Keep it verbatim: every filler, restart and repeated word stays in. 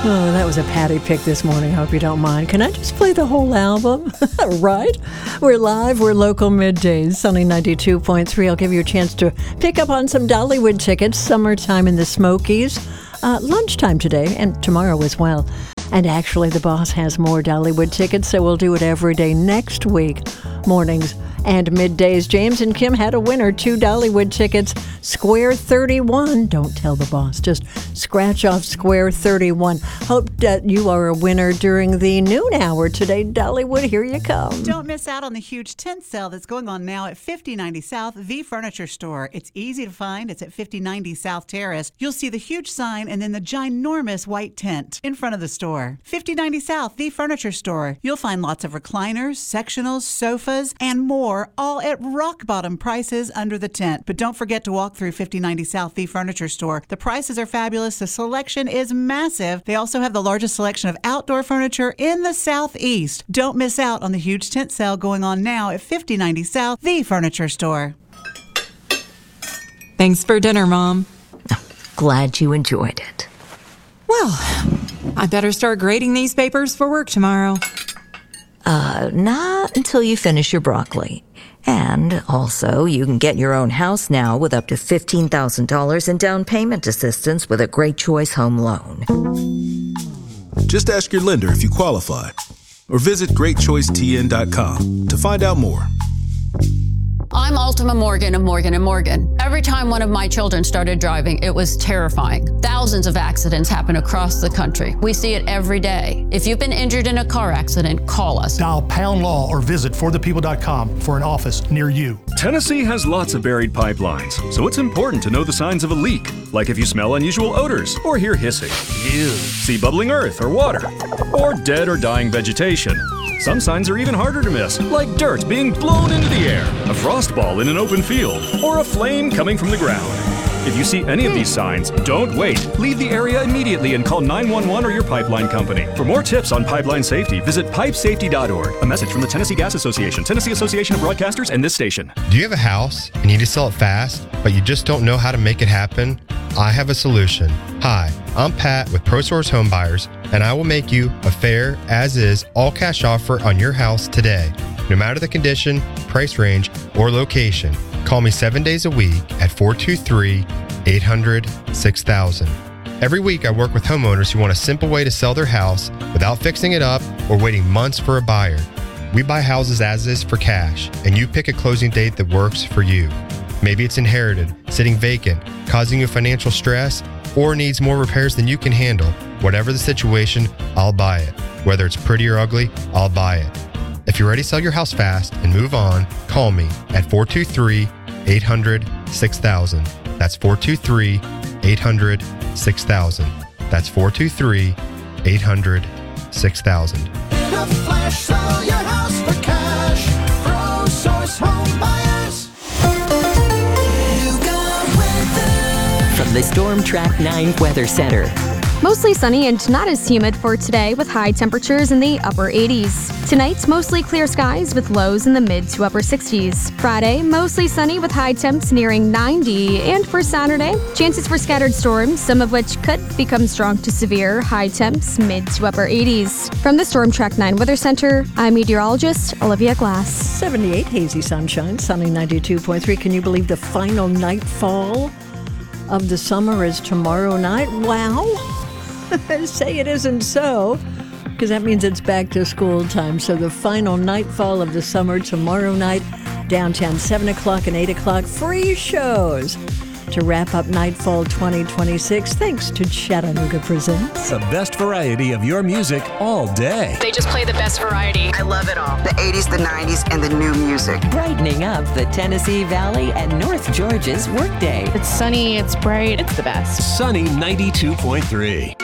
Oh, that was a Patty pick this morning. Hope you don't mind. Can I just play the whole album? Right? We're live. We're local middays. Sunny ninety-two point three. I'll give you a chance to pick up on some Dollywood tickets. Summertime in the Smokies. Uh, lunchtime today and tomorrow as well. And actually, the boss has more Dollywood tickets, so we'll do it every day next week. Mornings and middays. James and Kim had a winner. Two Dollywood tickets. Square thirty-one. Don't tell the boss. Just scratch off Square thirty-one. Hope that you are a winner during the noon hour today. Dollywood, here you come. Don't miss out on the huge tent sale that's going on now at fifty ninety South, The Furniture Store. It's easy to find. It's at fifty ninety South Terrace. You'll see the huge sign and then the ginormous white tent in front of the store. fifty ninety South, The Furniture Store. You'll find lots of recliners, sectionals, sofas, and more, all at rock-bottom prices under the tent. But don't forget to walk through fifty ninety South, The Furniture Store. The prices are fabulous. The selection is massive. They also have the largest selection of outdoor furniture in the Southeast. Don't miss out on the huge tent sale going on now at fifty ninety South, The Furniture Store. Thanks for dinner, Mom. Glad you enjoyed it. Well, I better start grading these papers for work tomorrow. Uh, not until you finish your broccoli. And also, you can get your own house now with up to fifteen thousand dollars in down payment assistance with a Great Choice Home Loan. Just ask your lender if you qualify, or visit great choice t n dot com to find out more. I'm Ultima Morgan of Morgan and Morgan. Every time one of my children started driving, it was terrifying. Thousands of accidents happen across the country. We see it every day. If you've been injured in a car accident, call us. Dial pound law or visit for the people dot com for an office near you. Tennessee has lots of buried pipelines, so it's important to know the signs of a leak, like if you smell unusual odors or hear hissing. Ew. See bubbling earth or water, or dead or dying vegetation. Some signs are even harder to miss, like dirt being blown into the air, a frost ball in an open field, or a flame coming from the ground. If you see any of these signs, don't wait. Leave the area immediately and call nine one one or your pipeline company. For more tips on pipeline safety, visit pipe safety dot org. A message from the Tennessee Gas Association, Tennessee Association of Broadcasters, and this station. Do you have a house and you need to sell it fast, but you just don't know how to make it happen? I have a solution. Hi, I'm Pat with ProSource Home Buyers, and I will make you a fair, as-is, all-cash offer on your house today. No matter the condition, price range, or location, call me seven days a week at four two three, eight hundred, six thousand. Every week I work with homeowners who want a simple way to sell their house without fixing it up or waiting months for a buyer. We buy houses as is for cash, and you pick a closing date that works for you. Maybe it's inherited, sitting vacant, causing you financial stress, or needs more repairs than you can handle. Whatever the situation, I'll buy it. Whether it's pretty or ugly, I'll buy it. If you're ready to sell your house fast and move on, call me at four two three, eight hundred, six thousand. That's four two three, eight hundred, six thousand. That's four two three, eight hundred, six thousand. In a flash, sell your house for cash. ProSource Home Buyers. From the Storm Track nine Weather Center. Mostly sunny and not as humid for today with high temperatures in the upper eighties. Tonight, mostly clear skies with lows in the mid to upper sixties. Friday, mostly sunny with high temps nearing ninety. And for Saturday, chances for scattered storms, some of which could become strong to severe, high temps mid to upper eighties. From the Storm Track nine Weather Center, I'm meteorologist Olivia Glass. seventy-eight hazy sunshine, sunny ninety-two point three. Can you believe the final nightfall of the summer is tomorrow night? Wow. Say it isn't so, because that means it's back to school time. So the final nightfall of the summer tomorrow night, downtown, seven o'clock and eight o'clock, free shows to wrap up Nightfall twenty twenty-six, thanks to Chattanooga Presents. The best variety of your music all day. They just play the best variety. I love it all. The eighties, the nineties, and the new music. Brightening up the Tennessee Valley and North Georgia's workday. It's sunny, it's bright, it's the best. Sunny ninety-two point three.